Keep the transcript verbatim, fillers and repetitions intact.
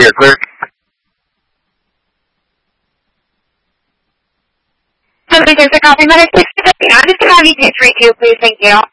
You're clear. Somebody there's a copy medic six fifty. I'm just going to have you take three two, please. Thank you.